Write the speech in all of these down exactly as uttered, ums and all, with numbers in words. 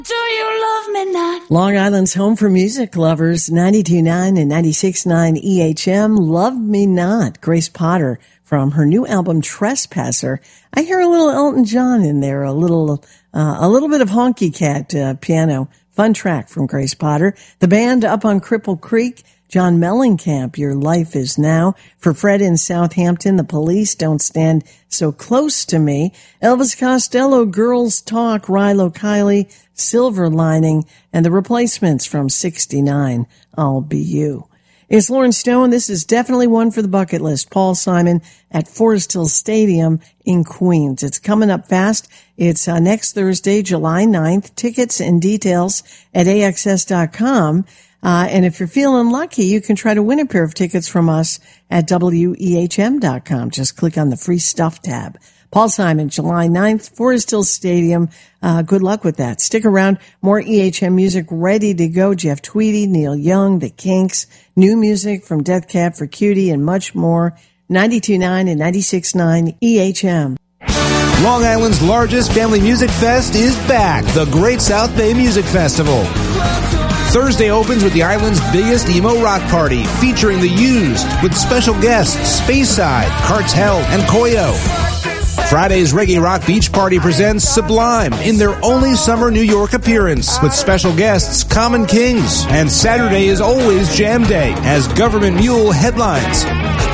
Do you love me not? Long Island's home for music lovers, ninety-two point nine and ninety-six point nine E H M. Love Me Not. Grace Potter from her new album Trespasser. I hear a little Elton John in there, a little uh, a little bit of Honky Cat uh, piano. Fun track from Grace Potter. The band Up on Cripple Creek. John Mellencamp, Your Life Is Now. For Fred in Southampton, The Police, Don't Stand So Close to Me. Elvis Costello, Girls Talk. Rilo Kiley, Silver Lining. And The Replacements from sixty-nine, I'll Be You. It's Lauren Stone. This is definitely one for the bucket list. Paul Simon at Forest Hill Stadium in Queens. It's coming up fast. It's uh, next Thursday, July ninth. Tickets and details at A X S dot com. Uh, and if you're feeling lucky, you can try to win a pair of tickets from us at W E H M dot com. Just click on the free stuff tab. Paul Simon, July ninth, Forest Hill Stadium. Uh, good luck with that. Stick around. More E H M music ready to go. Jeff Tweedy, Neil Young, The Kinks, new music from Death Cab for Cutie, and much more. ninety-two point nine and ninety-six point nine E H M. Long Island's largest family music fest is back. The Great South Bay Music Festival. Thursday opens with the island's biggest emo rock party, featuring The Used, with special guests Speyside, Cartel, and Koyo. Friday's Reggae Rock Beach Party presents Sublime in their only summer New York appearance, with special guests Common Kings. And Saturday is always Jam Day, as Government Mule headlines.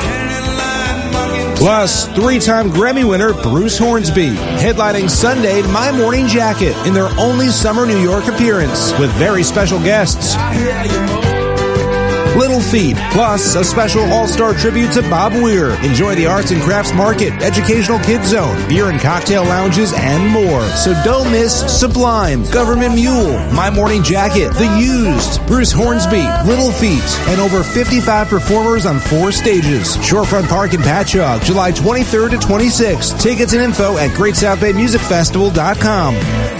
Plus, three-time Grammy winner Bruce Hornsby, headlining Sunday My Morning Jacket in their only summer New York appearance, with very special guests. Little Feat, plus a special all-star tribute to Bob Weir. Enjoy the arts and crafts market, educational kids zone, beer and cocktail lounges, and more. So don't miss Sublime, Government Mule, My Morning Jacket, The Used, Bruce Hornsby, Little Feat, and over fifty-five performers on four stages. Shorefront Park in Patchogue, July twenty-third to twenty-sixth. Tickets and info at Great South Bay Music Festival dot com.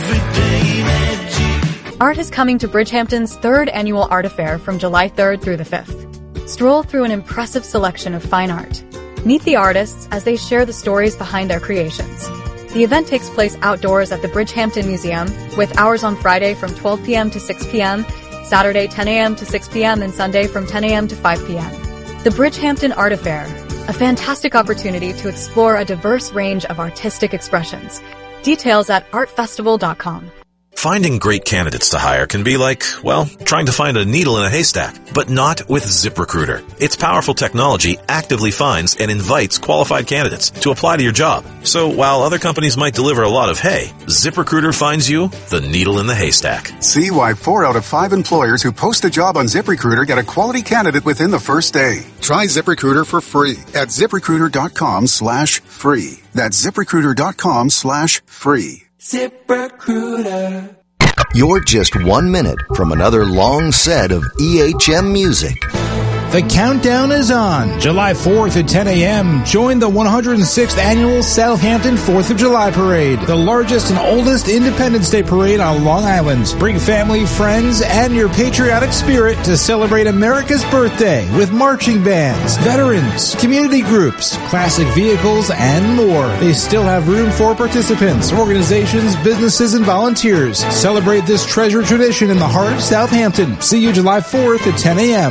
Art is coming to Bridgehampton's third annual art affair from July third through the fifth. Stroll through an impressive selection of fine art. Meet the artists as they share the stories behind their creations. The event takes place outdoors at the Bridgehampton Museum, with hours on Friday from twelve p.m. to six p.m., Saturday ten a.m. to six p.m., and Sunday from ten a.m. to five p.m. The Bridgehampton Art Affair, a fantastic opportunity to explore a diverse range of artistic expressions. Details at art festival dot com. Finding great candidates to hire can be like, well, trying to find a needle in a haystack, but not with ZipRecruiter. Its powerful technology actively finds and invites qualified candidates to apply to your job. So while other companies might deliver a lot of hay, ZipRecruiter finds you the needle in the haystack. See why four out of five employers who post a job on ZipRecruiter get a quality candidate within the first day. Try ZipRecruiter for free at ZipRecruiter dot com slash free. That's ZipRecruiter dot com slash free. ZipRecruiter. You're just one minute from another long set of E H M music. The countdown is on. July fourth at ten a.m. Join the one hundred sixth Annual Southampton fourth of July Parade, the largest and oldest Independence Day parade on Long Island. Bring family, friends, and your patriotic spirit to celebrate America's birthday with marching bands, veterans, community groups, classic vehicles, and more. They still have room for participants, organizations, businesses, and volunteers. Celebrate this treasured tradition in the heart of Southampton. See you July fourth at ten a.m.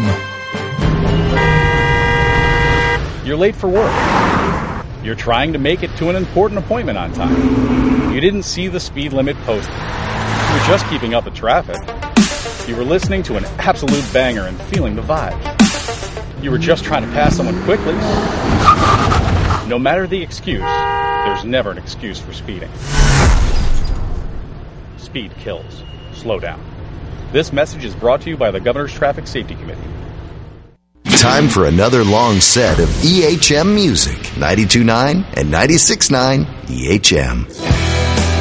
You're late for work. You're trying to make it to an important appointment on time. You didn't see the speed limit posted. You were just keeping up with traffic. You were listening to an absolute banger and feeling the vibe. You were just trying to pass someone quickly. No matter the excuse, there's never an excuse for speeding. Speed kills. Slow down. This message is brought to you by the Governor's Traffic Safety Committee. Time for another long set of E H M music. ninety-two point nine and ninety-six point nine E H M.